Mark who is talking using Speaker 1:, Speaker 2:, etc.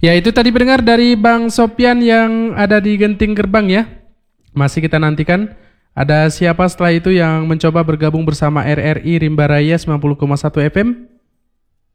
Speaker 1: Ya itu tadi pendengar dari Bang Sopyan yang ada di Genting Gerbang ya. Masih kita nantikan ada siapa setelah itu yang mencoba bergabung bersama RRI Rimba Raya 90,1 FM.